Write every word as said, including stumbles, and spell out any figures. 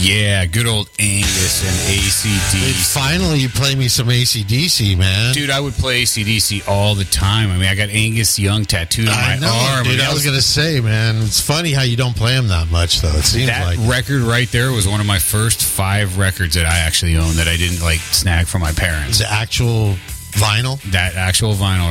Yeah, good old Angus and A C D C. Finally, you play me some A C D C, man. Dude, I would play A C D C all the time. I mean, I got Angus Young tattooed on my I know, arm. dude. I, mean, I was going to say, man, it's funny how you don't play them that much, though. It seems that like record right there was one of my first five records that I actually owned that I didn't like snag from my parents. the actual vinyl. That actual vinyl